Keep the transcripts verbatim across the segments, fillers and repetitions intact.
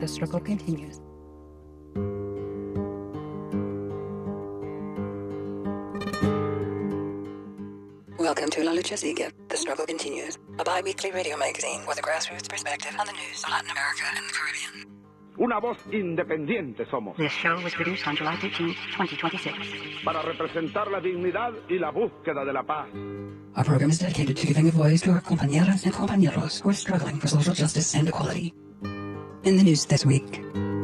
The struggle continues. Welcome to La Lucha Sigue. The struggle continues. A bi-weekly radio magazine with a grassroots perspective on the news of Latin America and the Caribbean. Una voz independiente somos. This show was produced on July thirteenth, twenty twenty-six. Para representar la dignidad y la búsqueda de la paz. Our program is dedicated to giving a voice to our compañeras and compañeros who are struggling for social justice and equality. In the news this week.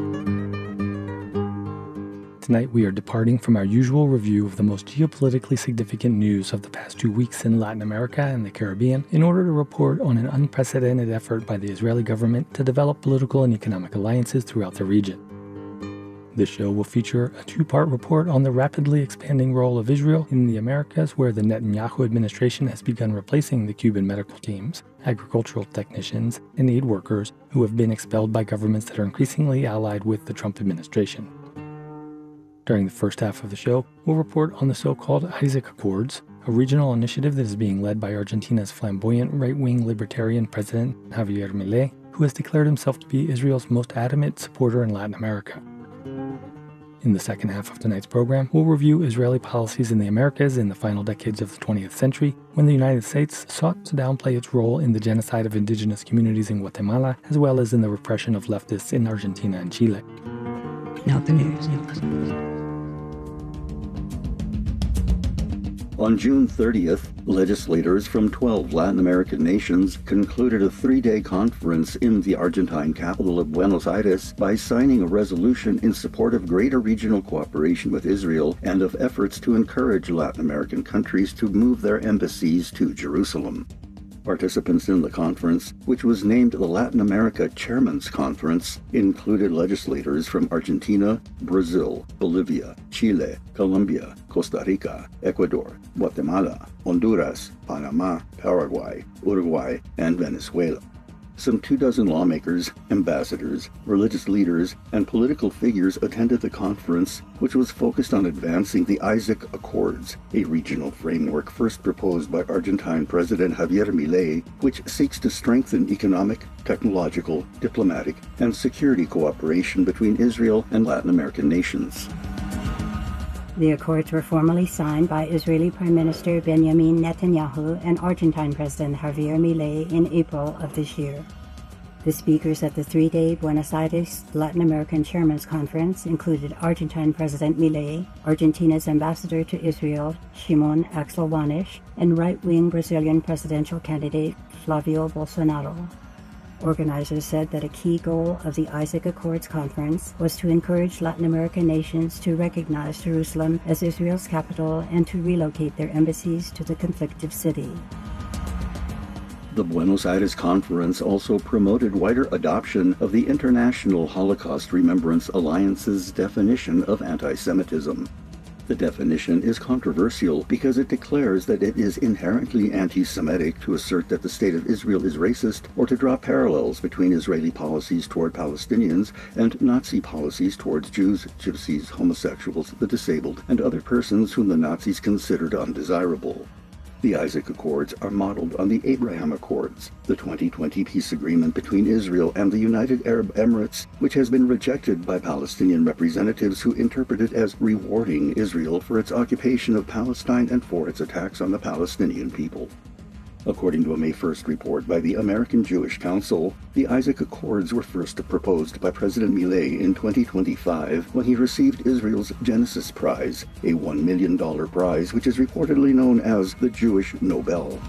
Tonight we are departing from our usual review of the most geopolitically significant news of the past two weeks in Latin America and the Caribbean in order to report on an unprecedented effort by the Israeli government to develop political and economic alliances throughout the region. This show will feature a two-part report on the rapidly expanding role of Israel in the Americas, where the Netanyahu administration has begun replacing the Cuban medical teams, agricultural technicians, and aid workers who have been expelled by governments that are increasingly allied with the Trump administration. During the first half of the show, we'll report on the so-called Isaac Accords, a regional initiative that is being led by Argentina's flamboyant right-wing libertarian president Javier Milei, who has declared himself to be Israel's most adamant supporter in Latin America. In the second half of tonight's program, we'll review Israeli policies in the Americas in the final decades of the twentieth century, when the United States sought to downplay its role in the genocide of indigenous communities in Guatemala, as well as in the repression of leftists in Argentina and Chile. Now the news. On June thirtieth, legislators from twelve Latin American nations concluded a three-day conference in the Argentine capital of Buenos Aires by signing a resolution in support of greater regional cooperation with Israel and of efforts to encourage Latin American countries to move their embassies to Jerusalem. Participants in the conference, which was named the Latin America Chairman's Conference, included legislators from Argentina, Brazil, Bolivia, Chile, Colombia, Costa Rica, Ecuador, Guatemala, Honduras, Panama, Paraguay, Uruguay, and Venezuela. Some two dozen lawmakers, ambassadors, religious leaders, and political figures attended the conference, which was focused on advancing the Isaac Accords, a regional framework first proposed by Argentine President Javier Milei, which seeks to strengthen economic, technological, diplomatic, and security cooperation between Israel and Latin American nations. The accords were formally signed by Israeli Prime Minister Benjamin Netanyahu and Argentine President Javier Milei in April of this year. The speakers at the three-day Buenos Aires Latin American Chairman's Conference included Argentine President Milei, Argentina's ambassador to Israel, Shimon Axel Wanish, and right-wing Brazilian presidential candidate Flavio Bolsonaro. Organizers said that a key goal of the Isaac Accords Conference was to encourage Latin American nations to recognize Jerusalem as Israel's capital and to relocate their embassies to the conflicted city. The Buenos Aires Conference also promoted wider adoption of the International Holocaust Remembrance Alliance's definition of anti-Semitism. The definition is controversial because it declares that it is inherently anti-Semitic to assert that the State of Israel is racist or to draw parallels between Israeli policies toward Palestinians and Nazi policies towards Jews, Gypsies, homosexuals, the disabled, and other persons whom the Nazis considered undesirable. The Isaac Accords are modeled on the Abraham Accords, the twenty twenty peace agreement between Israel and the United Arab Emirates, which has been rejected by Palestinian representatives who interpret it as rewarding Israel for its occupation of Palestine and for its attacks on the Palestinian people. According to a May first report by the American Jewish Council, the Isaac Accords were first proposed by President Milei in twenty twenty-five when he received Israel's Genesis Prize, a one million dollars prize which is reportedly known as the Jewish Nobel.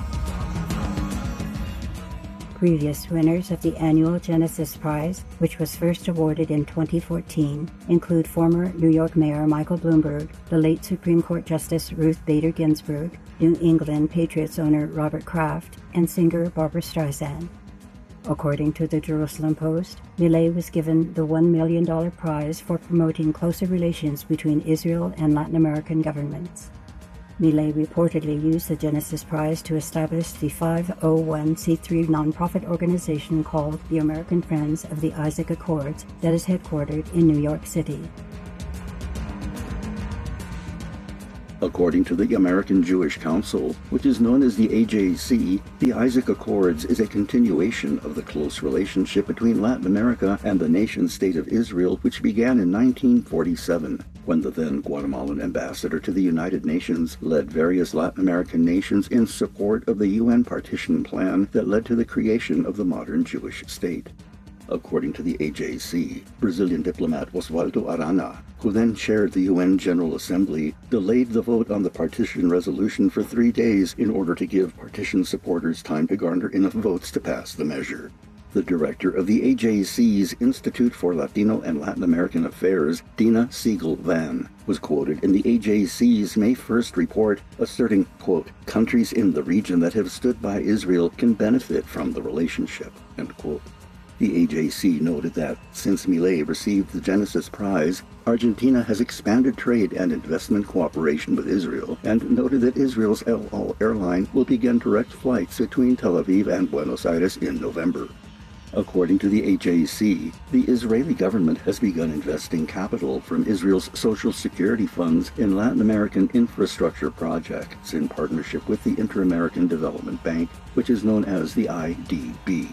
Previous winners of the annual Genesis Prize, which was first awarded in twenty fourteen, include former New York Mayor Michael Bloomberg, the late Supreme Court Justice Ruth Bader Ginsburg, New England Patriots owner Robert Kraft, and singer Barbra Streisand. According to the Jerusalem Post, Milei was given the one million dollars prize for promoting closer relations between Israel and Latin American governments. Milei reportedly used the Genesis Prize to establish the five oh one c three nonprofit organization called the American Friends of the Isaac Accords that is headquartered in New York City. According to the American Jewish Council, which is known as the A J C, the Isaac Accords is a continuation of the close relationship between Latin America and the nation-state of Israel, which began in nineteen forty-seven, when the then Guatemalan ambassador to the United Nations led various Latin American nations in support of the U N partition plan that led to the creation of the modern Jewish state. According to the A J C, Brazilian diplomat Oswaldo Arana, who then chaired the U N General Assembly, delayed the vote on the partition resolution for three days in order to give partition supporters time to garner enough votes to pass the measure. The director of the A J C's Institute for Latino and Latin American Affairs, Dina Siegel-Van, was quoted in the A J C's May first report asserting, quote, "Countries in the region that have stood by Israel can benefit from the relationship," end quote. The A J C noted that, since Milei received the Genesis Prize, Argentina has expanded trade and investment cooperation with Israel, and noted that Israel's El Al airline will begin direct flights between Tel Aviv and Buenos Aires in November. According to the A J C, the Israeli government has begun investing capital from Israel's social security funds in Latin American infrastructure projects in partnership with the Inter-American Development Bank, which is known as the I D B.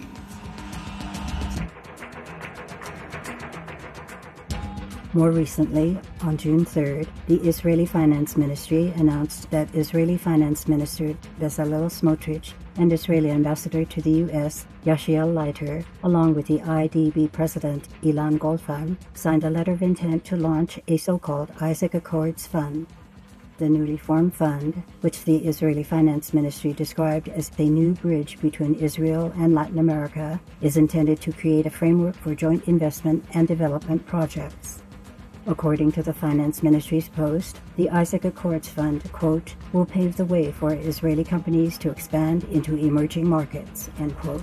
More recently, on June third, the Israeli Finance Ministry announced that Israeli Finance Minister Bezalel Smotrich and Israeli Ambassador to the U S, Yashiel Leiter, along with the I D B President Ilan Goldfarb, signed a letter of intent to launch a so-called Isaac Accords Fund. The newly formed fund, which the Israeli Finance Ministry described as a new bridge between Israel and Latin America, is intended to create a framework for joint investment and development projects. According to the Finance Ministry's post, the Isaac Accords Fund, quote, will pave the way for Israeli companies to expand into emerging markets, end quote.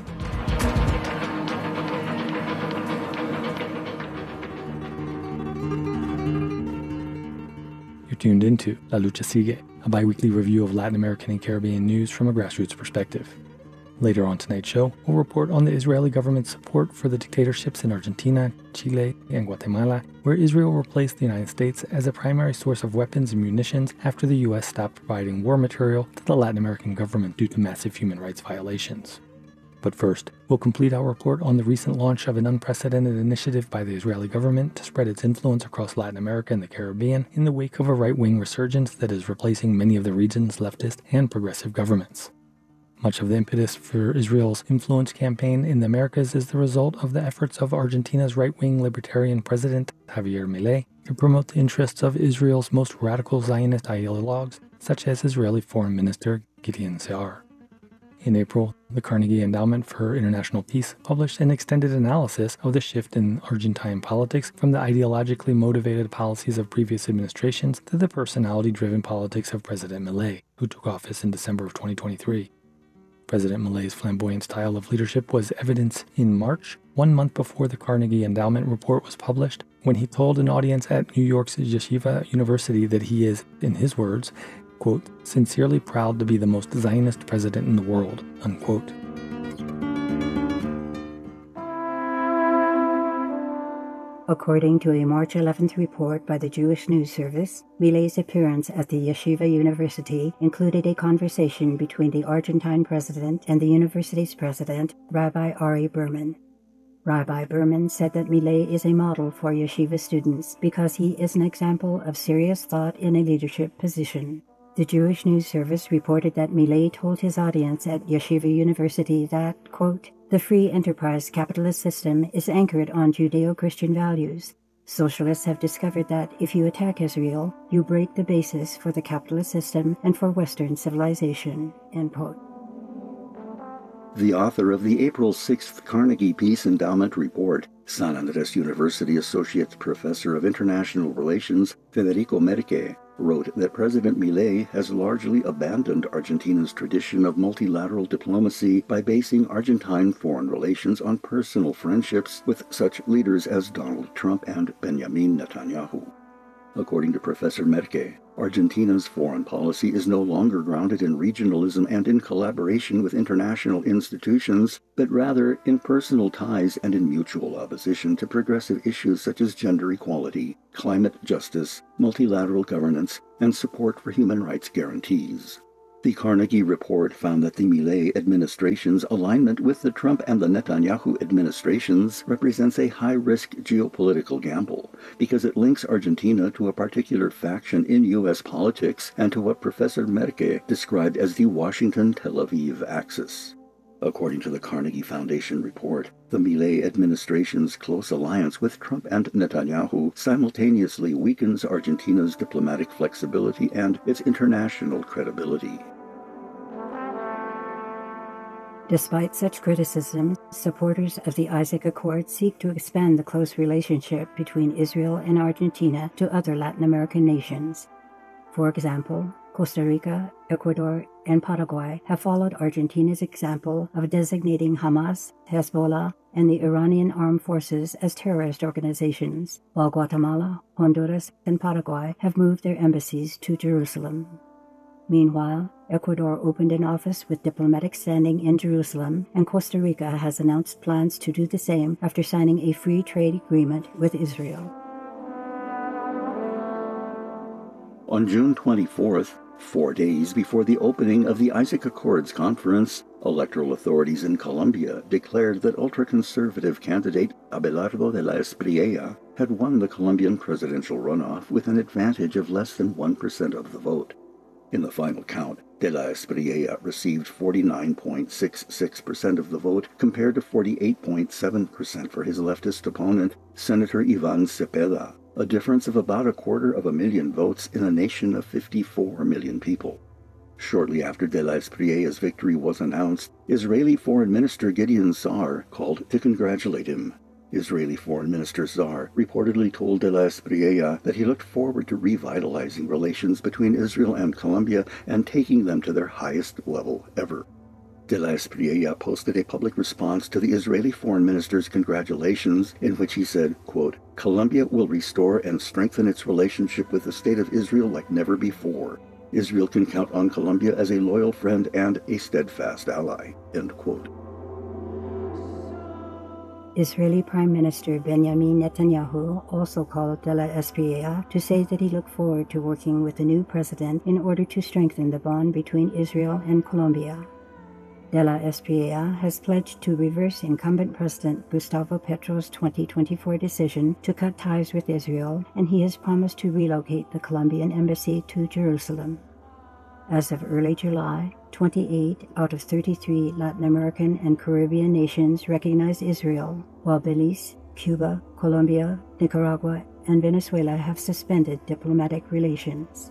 You're tuned into La Lucha Sigue, a bi-weekly review of Latin American and Caribbean news from a grassroots perspective. Later on tonight's show, we'll report on the Israeli government's support for the dictatorships in Argentina, Chile, and Guatemala, where Israel replaced the United States as a primary source of weapons and munitions after the U S stopped providing war material to the Latin American government due to massive human rights violations. But first, we'll complete our report on the recent launch of an unprecedented initiative by the Israeli government to spread its influence across Latin America and the Caribbean in the wake of a right-wing resurgence that is replacing many of the region's leftist and progressive governments. Much of the impetus for Israel's influence campaign in the Americas is the result of the efforts of Argentina's right-wing libertarian president, Javier Milei, to promote the interests of Israel's most radical Zionist ideologues, such as Israeli Foreign Minister Gideon Saar. In April, the Carnegie Endowment for International Peace published an extended analysis of the shift in Argentine politics from the ideologically motivated policies of previous administrations to the personality-driven politics of President Milei, who took office in December of twenty twenty-three. President Milei's flamboyant style of leadership was evidenced in March, one month before the Carnegie Endowment report was published, when he told an audience at New York's Yeshiva University that he is, in his words, quote, sincerely proud to be the most Zionist president in the world, unquote. According to a March eleventh report by the Jewish News Service, Milei's appearance at the Yeshiva University included a conversation between the Argentine president and the university's president, Rabbi Ari Berman. Rabbi Berman said that Milei is a model for yeshiva students because he is an example of serious thought in a leadership position. The Jewish News Service reported that Milei told his audience at Yeshiva University that, quote, the free enterprise capitalist system is anchored on Judeo-Christian values. Socialists have discovered that if you attack Israel, you break the basis for the capitalist system and for Western civilization, end quote. The author of the April sixth Carnegie Peace Endowment Report, San Andres University Associate Professor of International Relations Federico Merque, wrote that President Milei has largely abandoned Argentina's tradition of multilateral diplomacy by basing Argentine foreign relations on personal friendships with such leaders as Donald Trump and Benjamin Netanyahu. According to Professor Merke, Argentina's foreign policy is no longer grounded in regionalism and in collaboration with international institutions, but rather in personal ties and in mutual opposition to progressive issues such as gender equality, climate justice, multilateral governance, and support for human rights guarantees. The Carnegie report found that the Milei administration's alignment with the Trump and the Netanyahu administrations represents a high-risk geopolitical gamble because it links Argentina to a particular faction in U S politics and to what Professor Merke described as the Washington-Tel Aviv axis. According to the Carnegie Foundation report, the Milei administration's close alliance with Trump and Netanyahu simultaneously weakens Argentina's diplomatic flexibility and its international credibility. Despite such criticism, supporters of the Isaac Accord seek to expand the close relationship between Israel and Argentina to other Latin American nations. For example, Costa Rica, Ecuador, and Paraguay have followed Argentina's example of designating Hamas, Hezbollah, and the Iranian armed forces as terrorist organizations, while Guatemala, Honduras, and Paraguay have moved their embassies to Jerusalem. Meanwhile, Ecuador opened an office with diplomatic standing in Jerusalem, and Costa Rica has announced plans to do the same after signing a free trade agreement with Israel. On June twenty-fourth, four days before the opening of the Isaac Accords conference, electoral authorities in Colombia declared that ultra-conservative candidate Abelardo de la Espriella had won the Colombian presidential runoff with an advantage of less than one percent of the vote. In the final count, de la Espriella received forty-nine point six six percent of the vote compared to forty-eight point seven percent for his leftist opponent, Senator Ivan Cepeda, a difference of about a quarter of a million votes in a nation of fifty-four million people. Shortly after de la Espriella's victory was announced, Israeli Foreign Minister Gideon Sa'ar called to congratulate him. Israeli Foreign Minister Sa'ar reportedly told de la Espriella that he looked forward to revitalizing relations between Israel and Colombia and taking them to their highest level ever. De la Espriella posted a public response to the Israeli Foreign Minister's congratulations in which he said, quote, "Colombia will restore and strengthen its relationship with the State of Israel like never before. Israel can count on Colombia as a loyal friend and a steadfast ally," end quote. Israeli Prime Minister Benjamin Netanyahu also called de la Espriella to say that he looked forward to working with the new president in order to strengthen the bond between Israel and Colombia. De la Espriella has pledged to reverse incumbent President Gustavo Petro's twenty twenty-four decision to cut ties with Israel, and he has promised to relocate the Colombian embassy to Jerusalem. As of early July, twenty-eight out of thirty-three Latin American and Caribbean nations recognize Israel, while Belize, Cuba, Colombia, Nicaragua, and Venezuela have suspended diplomatic relations.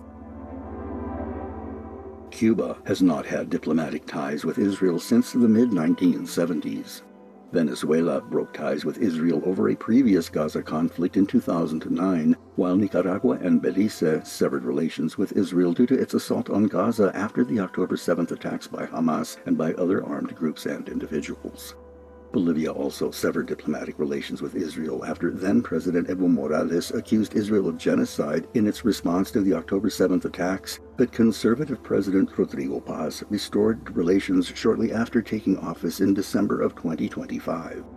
Cuba has not had diplomatic ties with Israel since the mid nineteen seventies. Venezuela broke ties with Israel over a previous Gaza conflict in two thousand nine, while Nicaragua and Belize severed relations with Israel due to its assault on Gaza after the October seventh attacks by Hamas and by other armed groups and individuals. Bolivia also severed diplomatic relations with Israel after then-President Evo Morales accused Israel of genocide in its response to the October seventh attacks, but conservative President Rodrigo Paz restored relations shortly after taking office in December of twenty twenty-five.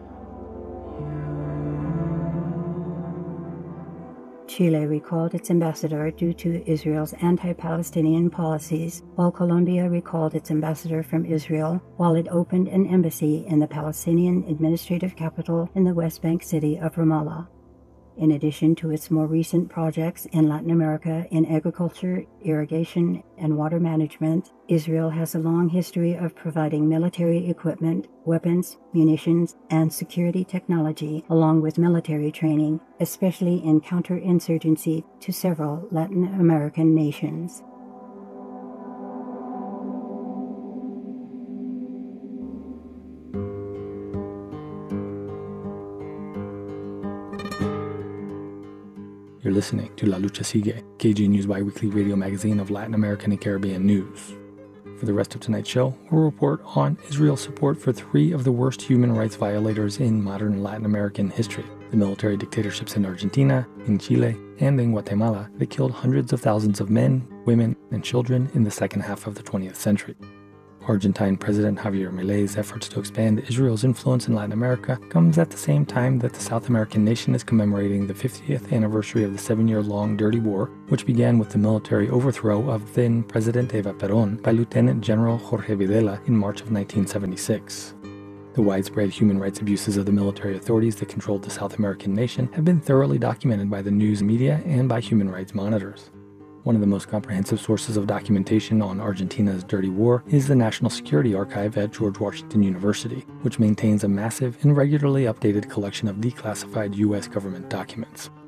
Chile recalled its ambassador due to Israel's anti-Palestinian policies, while Colombia recalled its ambassador from Israel while it opened an embassy in the Palestinian administrative capital in the West Bank city of Ramallah. In addition to its more recent projects in Latin America in agriculture, irrigation, and water management, Israel has a long history of providing military equipment, weapons, munitions, and security technology, along with military training, especially in counterinsurgency, to several Latin American nations. You're listening to La Lucha Sigue, K G News biweekly radio magazine of Latin American and Caribbean news. For the rest of tonight's show, we'll report on Israel's support for three of the worst human rights violators in modern Latin American history: the military dictatorships in Argentina, in Chile, and in Guatemala that killed hundreds of thousands of men, women, and children in the second half of the twentieth century. Argentine President Javier Milei's efforts to expand Israel's influence in Latin America comes at the same time that the South American nation is commemorating the fiftieth anniversary of the seven-year-long Dirty War, which began with the military overthrow of then President Eva Perón by Lieutenant General Jorge Videla in March of nineteen seventy-six. The widespread human rights abuses of the military authorities that controlled the South American nation have been thoroughly documented by the news media and by human rights monitors. One of the most comprehensive sources of documentation on Argentina's dirty war is the National Security Archive at George Washington University, which maintains a massive and regularly updated collection of declassified U S government documents.